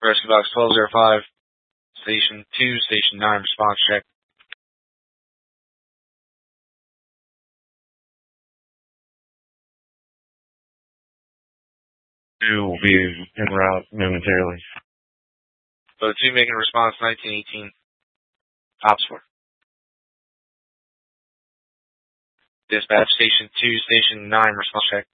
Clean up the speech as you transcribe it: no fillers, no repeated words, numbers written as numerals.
Rescue Box 1205, Station 2, Station 9, response check. 2 will be en route momentarily. So 2 making a response, 1918. Ops 4. Dispatch Station 2, Station 9, response check.